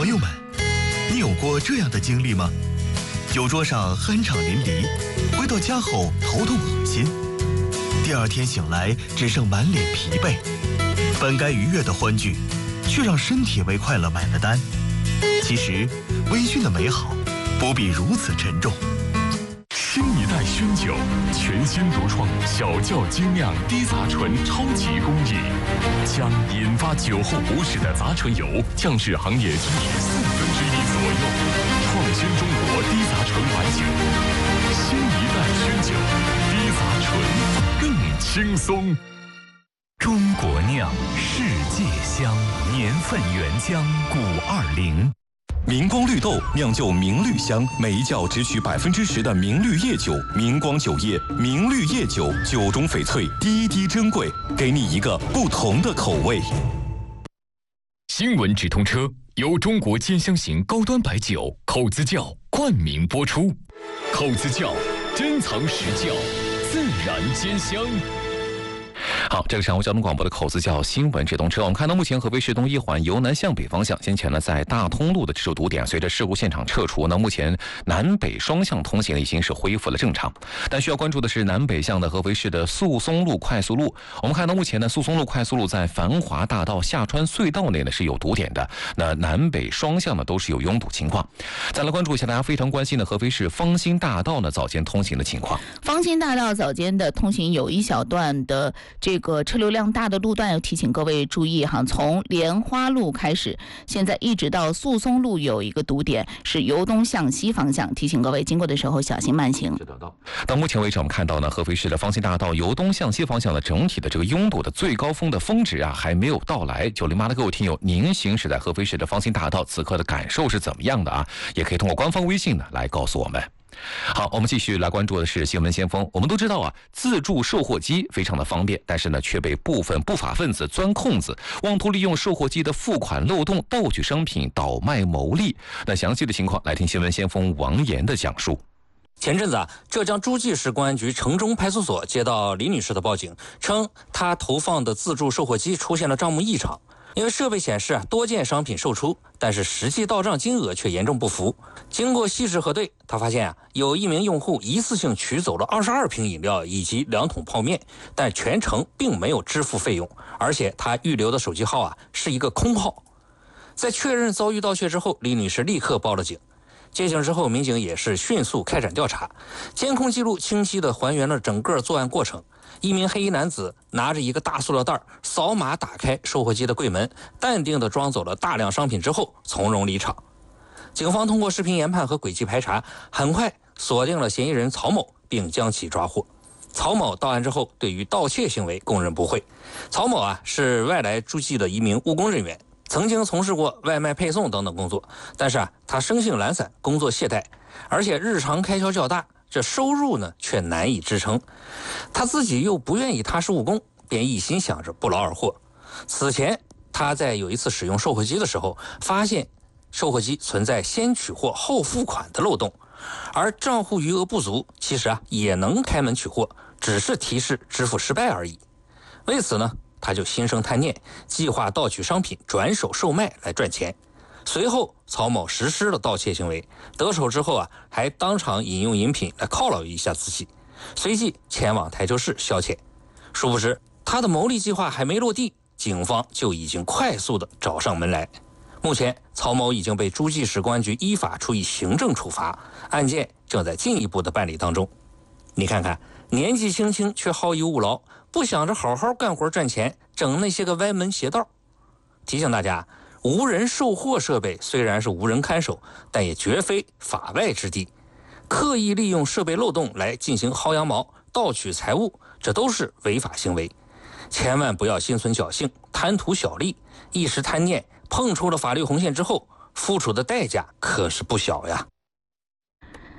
朋友们，你有过这样的经历吗？酒桌上酣畅淋漓，回到家后头痛恶心，第二天醒来只剩满脸疲惫，本该愉悦的欢聚，却让身体为快乐买了单。其实，微醺的美好不必如此沉重。 新一代熏酒，全新独创小窖精酿低杂醇超级工艺，将引发酒后不适的杂醇油降至行业经理1/4左右，创新中国低杂醇白酒。新一代熏酒，低杂醇更轻松。 中国酿，世界香，年份原浆520。 明光绿豆酿就明绿香，每一窖只取10%的明绿叶酒。明光酒业，明绿叶酒，酒中翡翠，滴滴珍贵，给你一个不同的口味。 新闻直通车由中国尖香型高端白酒口子窖冠名播出。口子窖，珍藏实窖，自然尖香。 好，这个上午交通广播的口子叫新闻直通车。我们看到目前合肥市东一环由南向北方向，先前呢在大通路的这处堵点，随着事故现场撤除呢，目前南北双向通行已经是恢复了正常。但需要关注的是南北向的合肥市的宿松路快速路。我们看到目前呢，宿松路快速路在繁华大道下穿隧道内呢是有堵点的，那南北双向呢都是有拥堵情况。再来关注一下大家非常关心的合肥市芳心大道呢早间通行的情况。 芳心大道早间的通行有一小段的这个车流量大的路段，要提醒各位注意哈，从莲花路开始，现在一直到宿松路有一个堵点，是由东向西方向，提醒各位经过的时候小心慢行。 到目前为止，我们看到呢，合肥市的芳心大道由东向西方向的整体的这个拥堵的最高峰的峰值啊，还没有到来。908的各位听友，您行驶在合肥市的芳心大道，此刻的感受是怎么样的啊？也可以通过官方微信呢来告诉我们。好，我们继续来关注的是新闻先锋。我们都知道啊，自助售货机非常的方便，但是呢，却被部分不法分子钻空子，妄图利用售货机的付款漏洞盗取商品，倒卖牟利。那详细的情况，来听新闻先锋王岩的讲述。 前阵子啊，浙江诸暨市公安局城中派出所接到李女士的报警，称她投放的自助售货机出现了账目异常。因为设备显示多件商品售出，但是实际到账金额却严重不符。经过细致核对，他发现有一名用户一次性取走了22瓶饮料以及2桶泡面，但全程并没有支付费用，而且他预留的手机号是一个空号。在确认遭遇盗窃之后，李女士立刻报了警。接警之后，民警也是迅速开展调查，监控记录清晰地还原了整个作案过程。一名黑衣男子拿着一个大塑料袋，扫码打开售货机的柜门，淡定地装走了大量商品之后从容离场。警方通过视频研判和轨迹排查，很快锁定了嫌疑人曹某，并将其抓获。曹某到案之后，对于盗窃行为供认不讳。曹某是外来诸暨的一名务工人员，曾经从事过外卖配送等等工作，但是他生性懒散，工作懈怠，而且日常开销较大，这收入呢却难以支撑。他自己又不愿意踏实务工，便一心想着不劳而获。此前他在有一次使用售货机的时候，发现售货机存在先取货后付款的漏洞，而账户余额不足，其实也能开门取货，只是提示支付失败而已。为此呢，他就心生贪念，计划盗取商品转手售卖来赚钱。随后曹某实施了盗窃行为，得手之后还当场饮用饮品来犒劳一下自己，随即前往台州市消遣。殊不知他的牟利计划还没落地，警方就已经快速的找上门来。目前曹某已经被诸暨市公安局依法处以行政处罚，案件正在进一步的办理当中。你看看，年纪轻轻却好逸恶劳，不想着好好干活赚钱，整那些个歪门邪道。提醒大家，无人售货设备虽然是无人看守，但也绝非法外之地。刻意利用设备漏洞来进行薅羊毛、盗取财物，这都是违法行为。千万不要心存侥幸，贪图小利，一时贪念碰触了法律红线之后，付出的代价可是不小呀。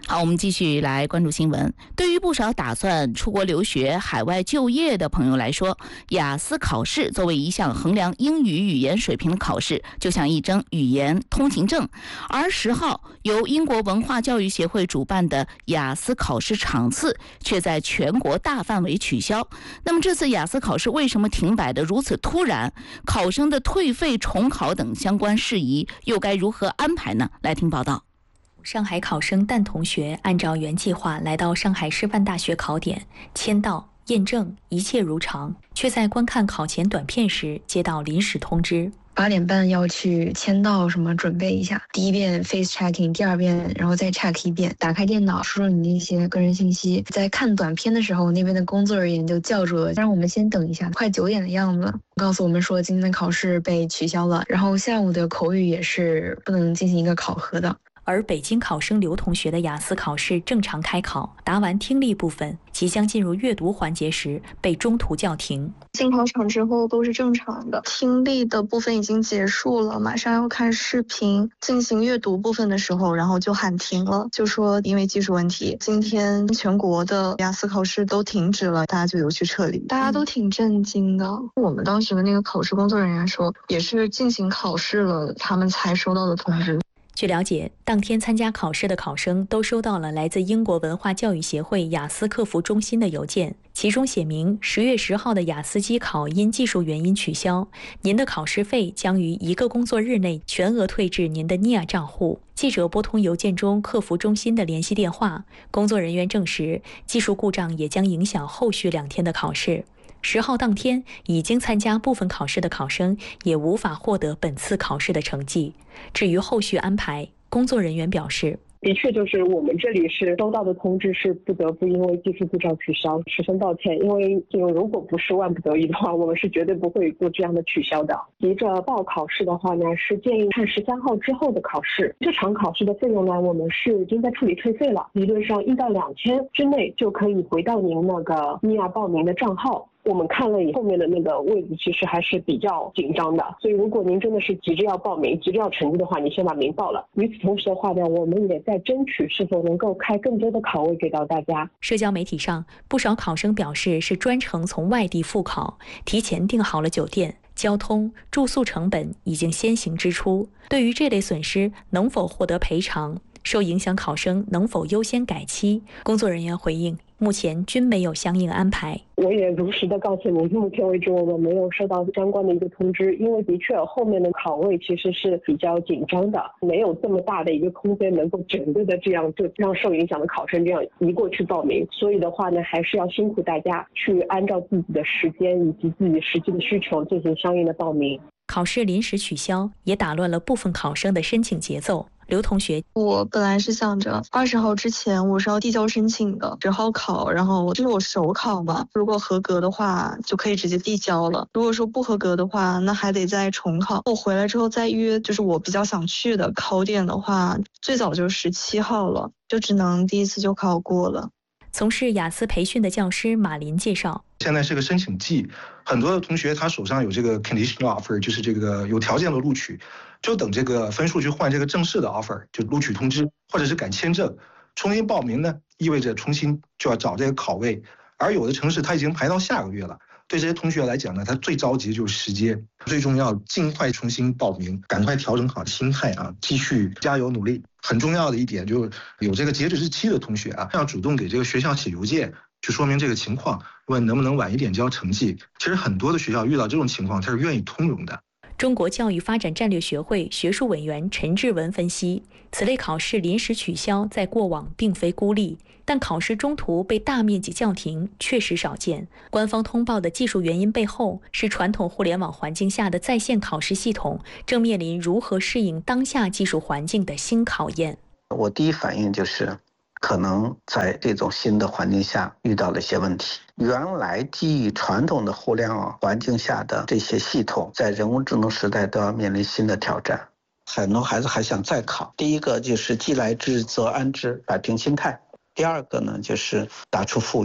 好，我们继续来关注新闻。对于不少打算出国留学、海外就业的朋友来说，雅思考试作为一项衡量英语语言水平的考试，就像一张语言通行证。而10号由英国文化教育协会主办的雅思考试场次却在全国大范围取消。那么这次雅思考试为什么停摆得如此突然？考生的退费、重考等相关事宜又该如何安排呢？来听报道。 上海考生蛋同学按照原计划来到上海师范大学考点，签到、验证，一切如常，却在观看考前短片时接到临时通知。 8点半要去签到什么准备一下，第一遍 face checking， 第二遍然后再 check 一遍，打开电脑输入你那些个人信息。在看短片的时候，那边的工作人员就叫住了，让我们先等一下，快9点的样子，告诉我们说今天的考试被取消了，然后下午的口语也是不能进行一个考核的。 而北京考生刘同学的雅思考试正常开考，答完听力部分，即将进入阅读环节时被中途叫停。 进考场之后都是正常的，听力的部分已经结束了，马上要看视频。进行阅读部分的时候，然后就喊停了，就说因为技术问题，今天全国的雅思考试都停止了，大家就有去撤离。大家都挺震惊的。我们当时的那个考试工作人员说，也是进行考试了，他们才收到的通知。 据了解，当天参加考试的考生都收到了来自英国文化教育协会雅思客服中心的邮件，其中写明10月10号的雅思机考因技术原因取消，您的考试费将于1个工作日内全额退至您的 NIA 账户。记者拨通邮件中客服中心的联系电话，工作人员证实，技术故障也将影响后续2天的考试。10号当天已经参加部分考试的考生也无法获得本次考试的成绩。至于后续安排，工作人员表示， 的确就是我们这里是收到的通知是不得不因为技术故障取消，十分抱歉。因为这个如果不是万不得已的话，我们是绝对不会做这样的取消的。急着报考试的话呢，是建议看13号之后的考试。这场考试的费用呢，我们是已经在处理退费了，理论上1到2天之内就可以回到您那个NIA报名的账号。我们看了以后面的那个位置其实还是比较紧张的，所以如果您真的是急着要报名、急着要成绩的话，你先把名报了。与此同时的话呢，我们也在争取是否能够开更多的考位给到大家。 社交媒体上，不少考生表示是专程从外地复考，提前订好了酒店、交通、住宿成本已经先行支出。对于这类损失，能否获得赔偿？受影响考生能否优先改期？工作人员回应，目前均没有相应安排。 我也如实的告诉您，目前为止我们没有收到相关的一个通知，因为的确后面的考位其实是比较紧张的，没有这么大的一个空间能够整个的这样就让受影响的考生这样移过去报名。所以的话呢，还是要辛苦大家去按照自己的时间以及自己实际的需求进行相应的报名。 考试临时取消，也打乱了部分考生的申请节奏。刘同学， 我本来是想着20号之前我是要递交申请的，10号考，然后就是我首考嘛，如果合格的话就可以直接递交了，如果说不合格的话，那还得再重考。我回来之后再约，就是我比较想去的考点的话，最早就17号了，就只能第一次就考过了。 从事雅思培训的教师马林介绍， 现在是个申请季，很多的同学他手上有这个 conditional offer， 就是这个有条件的录取，就等这个分数去换这个正式的 offer， 就录取通知或者是改签证。重新报名呢，意味着重新就要找这个考位，而有的城市他已经排到下个月了。对这些同学来讲呢，他最着急就是时间，最重要尽快重新报名，赶快调整好心态啊，继续加油努力。很重要的一点就是有这个截止日期的同学啊，要主动给这个学校写邮件去说明这个情况，问能不能晚一点交成绩。其实很多的学校遇到这种情况，他是愿意通融的。 中国教育发展战略学会学术委员陈志文分析，此类考试临时取消在过往并非孤立，但考试中途被大面积叫停确实少见。官方通报的技术原因背后，是传统互联网环境下的在线考试系统正面临如何适应当下技术环境的新考验。 我第一反应就是可能在这种新的环境下遇到了一些问题。原来基于传统的互联网环境下的这些系统，在人工智能时代都要面临新的挑战。很多孩子还想再考，第一个就是既来之则安之，摆平心态；第二个呢，就是打出富裕。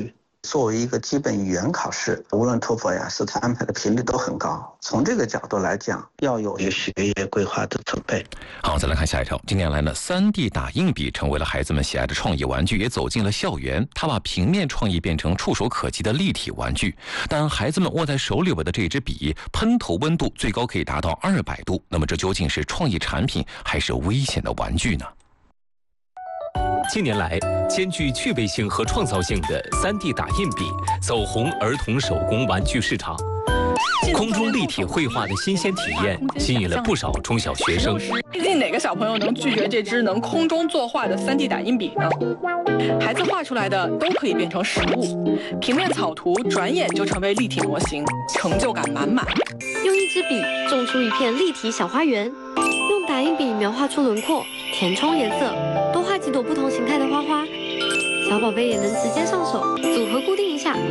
作为一个基本语言考试，无论托福、雅思，它安排的频率都很高。从这个角度来讲，要有一个学业规划的准备。 好，再来看下一条。近年来呢，3D 打印笔成为了孩子们喜爱的创意玩具，也走进了校园。它把平面创意变成触手可及的立体玩具。但孩子们握在手里边的这支笔，喷头温度最高可以达到200度。那么这究竟是创意产品还是危险的玩具呢？ 近年来，兼具趣味性和创造性的3D 打印笔走红儿童手工玩具市场。空中立体绘画的新鲜体验吸引了不少中小学生。 毕竟哪个小朋友能拒绝这支能空中作画的3D 打印笔呢？孩子画出来的都可以变成实物，平面草图转眼就成为立体模型，成就感满满。 用一支笔种出一片立体小花园，用打印笔描画出轮廓，填充颜色，多画几朵不同形态的花花，小宝贝也能直接上手，组合固定一下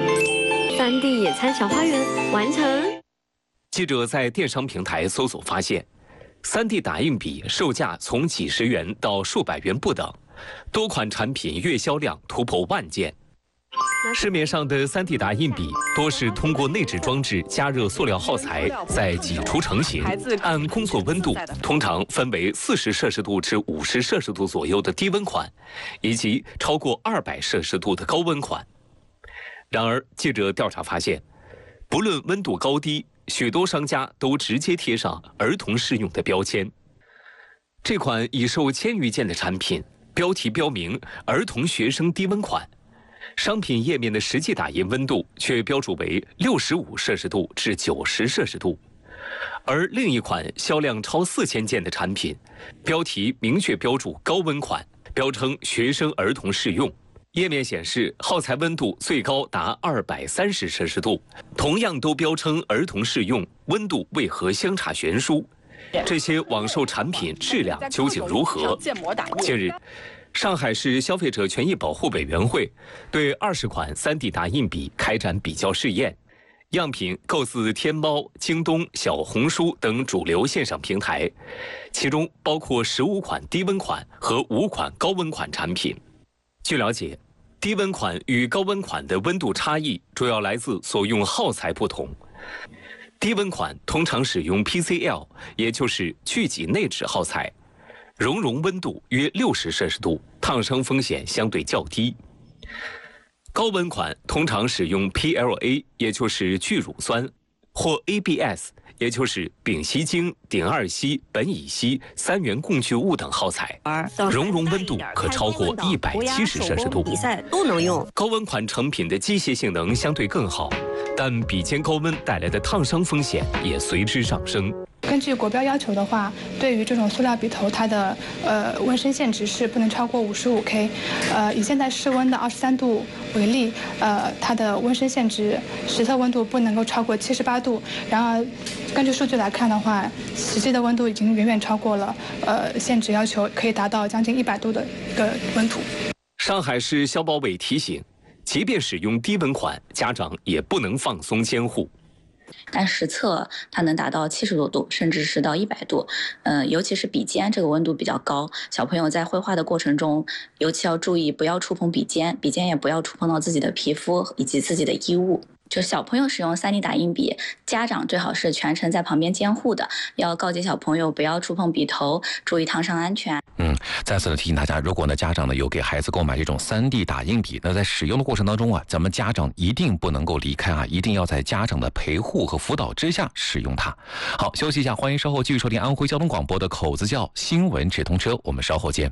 ，3D 野餐小花园完成。 记者在电商平台搜索发现，3D 打印笔售价从几十元到数百元不等，多款产品月销量突破10000件。市面上的3D 打印笔多是通过内置装置加热塑料耗材，再挤出成型。按工作温度，通常分为40摄氏度至50摄氏度左右的低温款，以及超过200摄氏度的高温款。然而，记者调查发现，不论温度高低，许多商家都直接贴上儿童适用的标签。这款已售1000余件的产品，标题标明儿童学生低温款，商品页面的实际打印温度却标注为65摄氏度至90摄氏度。而另一款销量超4000件的产品，标题明确标注高温款，标称学生儿童适用。页面显示耗材温度最高达230摄氏度，同样都标称儿童适用，温度为何相差悬殊？这些网售产品质量究竟如何？近日，上海市消费者权益保护委员会对20款3D 打印笔开展比较试验，样品购自天猫、京东、小红书等主流线上平台，其中包括15款低温款和5款高温款产品。据了解，低温款与高温款的温度差异主要来自所用耗材不同。低温款通常使用 PCL， 也就是聚己内酯耗材，熔温度约60摄氏度，烫伤风险相对较低。高温款通常使用 PLA， 也就是聚乳酸，或 ABS， 也就是丙烯腈、丙二烯、苯乙烯、3元共聚物等耗材，熔温度可超过170摄氏度。 比赛都能用。 高温款成品的机械性能相对更好，但比肩高温带来的烫伤风险也随之上升。 根据国标要求的话，对于这种塑料笔头，它的温升限值是不能超过55 K。以现在室温的23度为例，它的温升限值实测温度不能够超过78度。然而，根据数据来看的话，实际的温度已经远远超过了限值要求，可以达到将近100度的一个温度。 上海市消保委提醒，即便使用低温款，家长也不能放松监护。 但实测它能达到70多度，甚至是到100度。尤其是笔尖这个温度比较高，小朋友在绘画的过程中，尤其要注意不要触碰笔尖，笔尖也不要触碰到自己的皮肤以及自己的衣物。就小朋友使用3D 打印笔，家长最好是全程在旁边监护的，要告诫小朋友不要触碰笔头，注意烫伤安全。 再次的提醒大家，如果呢家长呢有给孩子购买这种3D 打印笔，那在使用的过程当中啊，咱们家长一定不能够离开啊，一定要在家长的陪护和辅导之下使用它。好，休息一下，欢迎稍后继续收听安徽交通广播的口子窖新闻直通车，我们稍后见。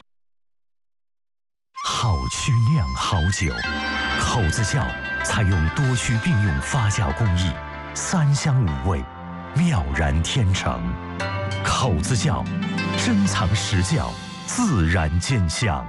好曲酿好酒，口子窖采用多区并用发酵工艺，3香5味，妙然天成。口子窖，珍藏实窖，自然见香。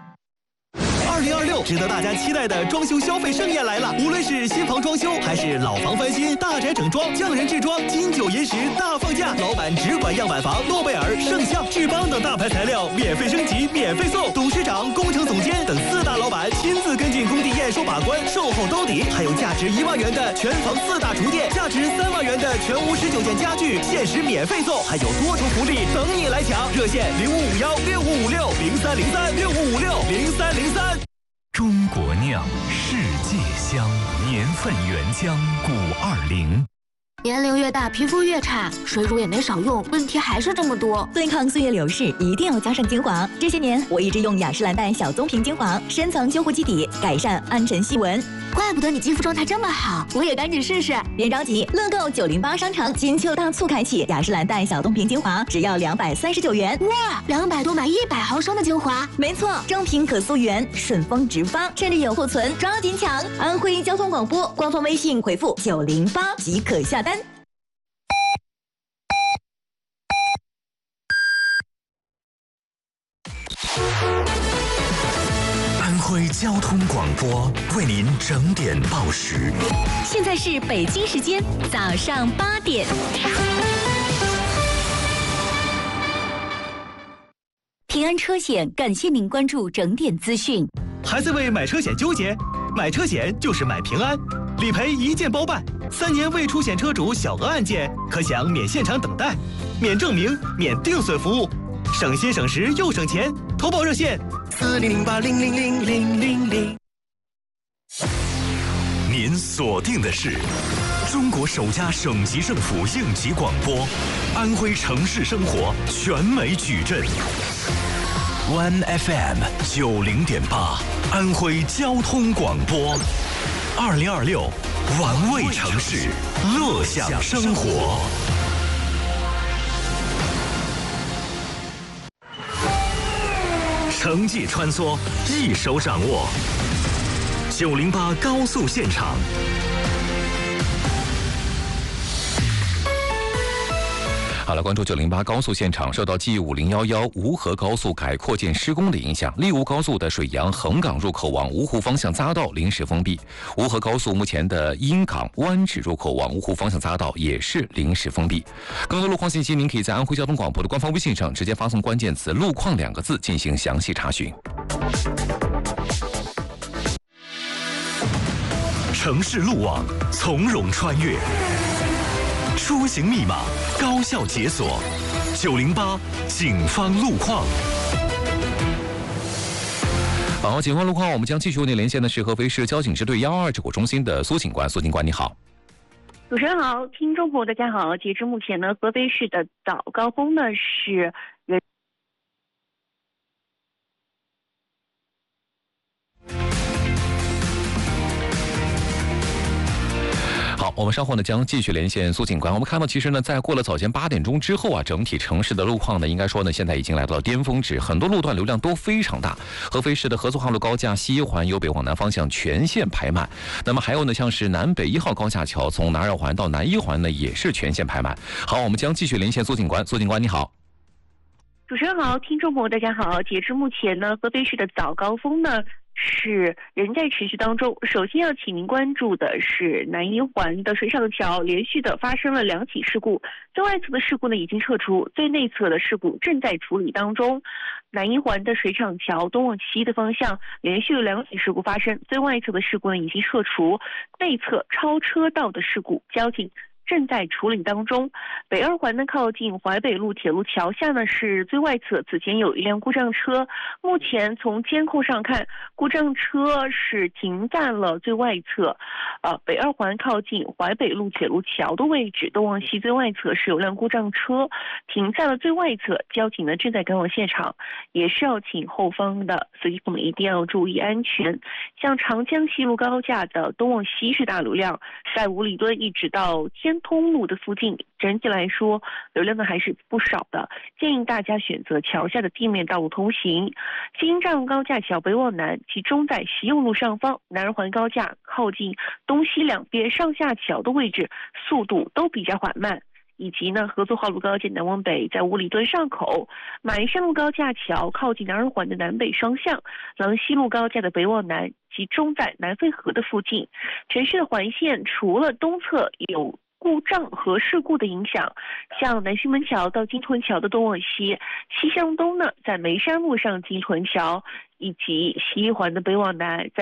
2026值得大家期待的装修消费盛宴来了！无论是新房装修还是老房翻新、大宅整装、匠人制装，金9银10大放价，老板只管样板房、诺贝尔、圣象、志邦等大牌材料免费升级、免费送，董事长、工程总监等4大老板亲自跟进工地验收把关，售后兜底，还有价值1万元的全房4大厨电，价值3万元的全屋19件家具限时免费送，还有多重福利等你来抢！热线05516556030365560303。 中国酿，世界香，年份原浆520。 年龄越大，皮肤越差，水乳也没少用，问题还是这么多。 对抗岁月流逝，一定要加上精华。这些年，我一直用雅诗兰黛小棕瓶精华，深层修护基底，改善暗沉细纹。 怪不得你肌肤状态这么好，我也赶紧试试。 别着急，乐购908商城金秋大促开启，雅诗兰黛小棕瓶精华只要239元。 哇，200多买100毫升的精华。 没错，正品可溯源，顺丰直发，甚至有库存，抓紧抢！安徽交通广播官方微信回复908即可下单。 安徽交通广播为您整点报时。 现在是北京时间早上8点。平安车险感谢您关注整点资讯。 还在为买车险纠结？买车险就是买平安，理赔一键包办，3年未出险车主小额案件可享免现场等待、免证明、免定损服务，省心省时又省钱。投保热线4008000000。 您锁定的是中国首家省级政府应急广播，安徽城市生活全美矩阵。One FM 90.8，安徽交通广播，2026，玩味城市，乐享生活。城际穿梭，一手掌握。908高速现场。 好了，关注908高速现场，受到 G5011芜河高速改扩建施工的影响，丽芜高速的水阳横岗入口往芜湖方向匝道临时封闭。芜河高速目前的阴岗湾址入口往芜湖方向匝道也是临时封闭。更多路况信息，您可以在安徽交通广播的官方微信上直接发送关键词"路况"2个字进行详细查询。 城市路网从容穿越。出行密码高效解锁，908警方路况。 好，警方路况，我们将继续为您连线的是合肥市交警支队122指挥中心的苏警官。苏警官，你好。 主持人好，听众朋友大家好。截至目前呢，合肥市的早高峰呢是人。 好，我们稍后呢将继续连线苏警官。我们看到，其实呢，在过了早间8点钟之后啊，整体城市的路况呢，应该说呢，现在已经来到了巅峰值，很多路段流量都非常大。合肥市的合作号路高架西一环由北往南方向全线排满，那么还有呢，像是南北1号高架桥从南2环到南1环呢，也是全线排满。好，我们将继续连线苏警官。苏警官，你好。 主持人好，听众朋友大家好。截至目前呢，合肥市的早高峰呢是仍在持续当中。首先要请您关注的是南1环的水上桥连续的发生了2起事故，最外侧的事故呢已经撤除，最内侧的事故正在处理当中。南1环的水厂桥东往西的方向连续有2起事故发生，最外侧的事故呢已经撤除，内侧超车道的事故交警正在处理当中。北2环呢靠近淮北路铁路桥下呢是最外侧，此前有一辆故障车，目前从监控上看，故障车是停在了最外侧。北2环靠近淮北路铁路桥的位置，东往西最外侧是有辆故障车停在了最外侧，交警呢正在赶往现场，也是要请后方的司机朋友们一定要注意安全。像长江西路高架的东往西是大流量，在五里墩一直到天通路的附近，整体来说流量呢还是不少的，建议大家选择桥下的地面道路通行。京藏高架桥北往南集中在西右路上方，南2环高架靠近东西两边上下桥的位置速度都比较缓慢，以及呢合作号路高架南往北在五里墩上口，马鞍山路高架桥靠近南2环的南北双向，郎西路高架的北往南集中在南滉河的附近。城市的环线除了东侧有故障和事故的影响，像南浔门桥到金屯桥的东往西，西向东呢在眉山路上金屯桥，以及西一环的北往南在